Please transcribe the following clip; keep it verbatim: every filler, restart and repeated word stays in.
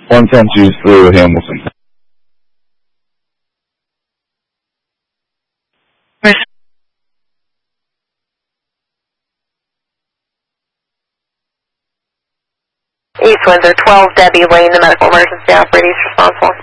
one ten two through Hamilton. East Windsor, twelve Debbie Lane, the medical emergency operator is responsible.